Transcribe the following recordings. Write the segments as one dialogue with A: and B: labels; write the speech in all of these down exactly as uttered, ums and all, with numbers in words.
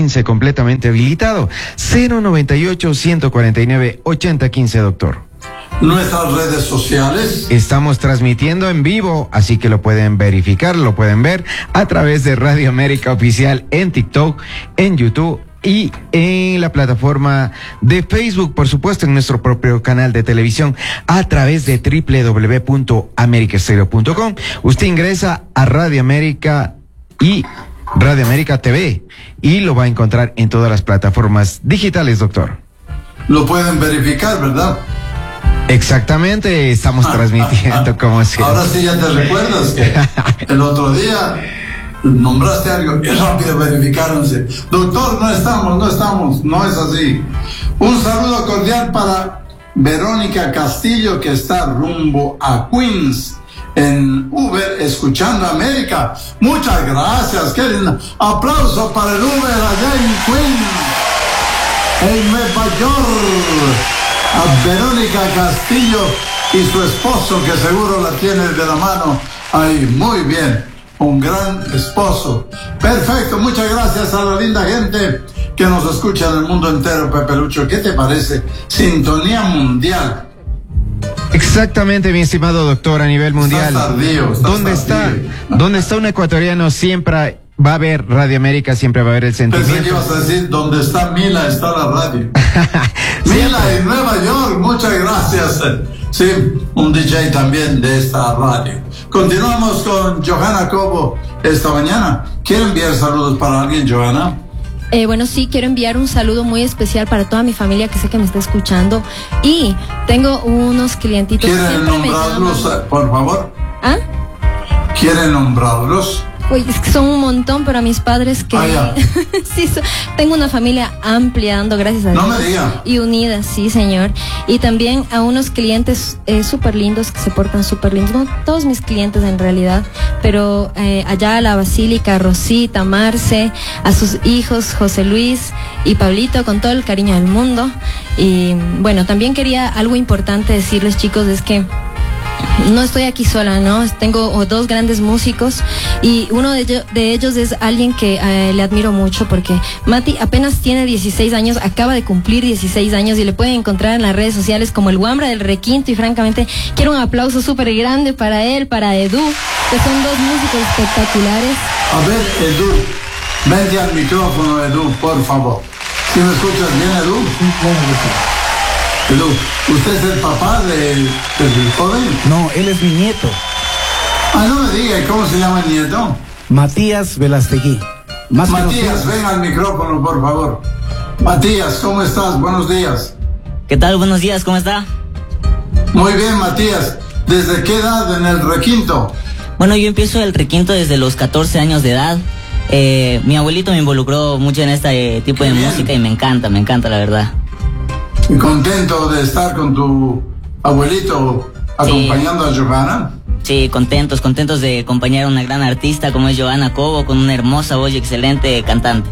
A: quince completamente habilitado. cero noventa y ocho, ciento cuarenta y nueve, ochenta quince, doctor.
B: Nuestras redes sociales.
A: Estamos transmitiendo en vivo, así que lo pueden verificar, lo pueden ver a través de Radio América Oficial en TikTok, en YouTube y en la plataforma de Facebook, por supuesto, en nuestro propio canal de televisión a través de doble u doble u doble u punto america estéreo punto com. Usted ingresa a Radio América y Radio América T V y lo va a encontrar en todas las plataformas digitales, doctor.
B: Lo pueden verificar, ¿verdad?
A: Exactamente, estamos transmitiendo como siempre.
B: Ahora sí ya te recuerdas que el otro día nombraste algo y rápido verificáronse. Doctor, no estamos, no estamos, no es así. Un saludo cordial para Verónica Castillo, que está rumbo a Queens en Uber, escuchando América. Muchas gracias, qué lindo. Aplauso para el Uber allá en Queens, en Nueva York. A Verónica Castillo y su esposo, que seguro la tiene de la mano ahí. Muy bien, un gran esposo. Perfecto, muchas gracias a la linda gente que nos escucha en el mundo entero, Pepe Lucho. ¿Qué te parece? Sintonía mundial.
A: Exactamente, mi estimado doctor, a nivel mundial.
B: Estás tardío, estás
A: ¿Dónde está?
B: tardío.
A: ¿Dónde está un ecuatoriano? Siempre va a haber Radio América, siempre va a haber el sentimiento.
B: Pensé que ibas a decir, donde está Mila, está la radio. Mila en Nueva York, muchas gracias. Sí, un D J también de esta radio. Continuamos con Johanna Cobo esta mañana. ¿Quiere enviar saludos para alguien, Johanna?
C: Eh, bueno, sí, quiero enviar un saludo muy especial para toda mi familia que sé que me está escuchando. Y tengo unos clientitos.
B: ¿Quieren nombrarlos, por favor?
C: ¿Ah?
B: ¿Quieren nombrarlos?
C: Uy, es que son un montón, pero a mis padres que...
B: Ah, ya.
C: Sí, so, tengo una familia amplia, dando gracias a Dios.
B: No me diga.
C: Y unida, sí, señor. Y también a unos clientes eh, súper lindos, que se portan súper lindos. No, todos mis clientes en realidad, pero eh, allá a la Basílica, Rosita, Marce, a sus hijos, José Luis y Pablito, con todo el cariño del mundo. Y bueno, también quería algo importante decirles, chicos, es que no estoy aquí sola, ¿no? Tengo dos grandes músicos y uno de ellos, de ellos es alguien que eh, le admiro mucho, porque Mati apenas tiene dieciséis años, acaba de cumplir dieciséis años y le pueden encontrar en las redes sociales como el Wambra del Requinto, y francamente quiero un aplauso súper grande para él, para Edu, que son dos músicos espectaculares.
B: A ver, Edu, vente al micrófono, Edu, por favor. ¿Sí me escuchas bien, Edu? Sí, claro que sí. Edu, ¿usted es el papá del, del joven?
D: No, él es mi nieto.
B: Ah, no me diga, ¿y cómo se llama el nieto?
D: Matías Velastegui. Más
B: Matías,
D: conocido.
B: ven al micrófono, por favor. Matías, ¿cómo estás? Buenos días.
E: ¿Qué tal? Buenos días, ¿cómo está?
B: Muy bien, Matías. ¿Desde qué edad en el requinto?
E: Bueno, yo empiezo el requinto desde los catorce años de edad. Eh, mi abuelito me involucró mucho en este tipo de
B: Bien.
E: música y me encanta, me encanta, la verdad.
B: Y contento de estar con tu abuelito acompañando a Johanna.
E: Sí, contentos, contentos de acompañar a una gran artista como es Johanna Cobo, con una hermosa voz y excelente cantante.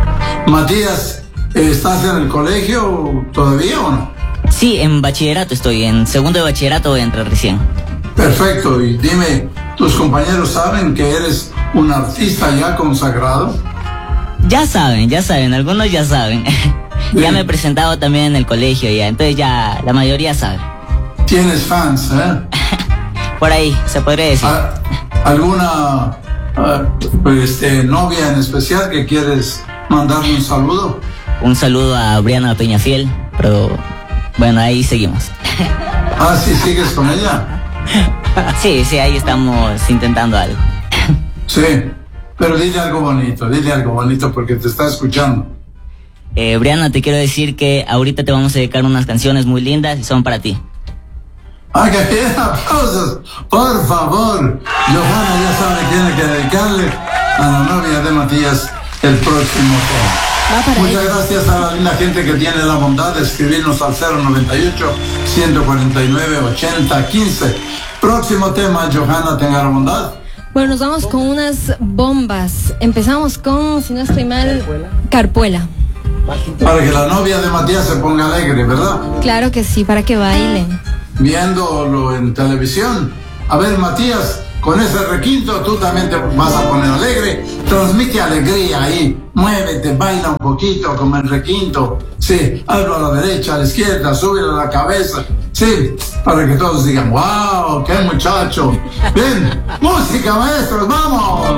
B: Matías, ¿estás en el colegio todavía o no?
E: Sí, en bachillerato estoy, en segundo de bachillerato voy a entrar recién.
B: Perfecto, y dime, ¿tus compañeros saben que eres un artista ya consagrado?
E: Ya saben, ya saben, algunos ya saben. Ya me he presentado también en el colegio ya, entonces ya la mayoría sabe.
B: Tienes fans, ¿eh?
E: Por ahí, se podría decir.
B: ¿A- ¿Alguna uh, este, novia en especial que quieres mandarle un saludo?
E: Un saludo a Briana Peñafiel, pero bueno, ahí seguimos.
B: Ah, ¿sí sigues con ella?
E: Sí, sí, ahí estamos intentando algo.
B: Sí, pero dile algo bonito, dile algo bonito porque te está escuchando.
E: Eh, Briana, te quiero decir que ahorita te vamos a dedicar unas canciones muy lindas y son para ti.
B: ¡Ah, que bien! ¡Aplausos! Por favor, Johanna ya sabe que tiene que dedicarle a la novia de Matías el próximo tema.
C: Va para
B: Muchas
C: ella.
B: gracias a la linda gente que tiene la bondad de escribirnos al cero noventa y ocho, ciento cuarenta y nueve, ochenta, quince. Próximo tema, Johanna, tenga la bondad.
C: Bueno, nos vamos con unas bombas. Empezamos con, si no estoy mal, Carpuela.
B: Para que la novia de Matías se ponga alegre, ¿verdad?
C: Claro que sí, para que bailen.
B: Viéndolo en televisión. A ver, Matías, con ese requinto tú también te vas a poner alegre. Transmite alegría ahí. Muévete, baila un poquito como el requinto. Sí, hazlo a la derecha, a la izquierda, súbelo a la cabeza. Sí, para que todos digan, wow, qué muchacho. Bien, música, maestros, vamos.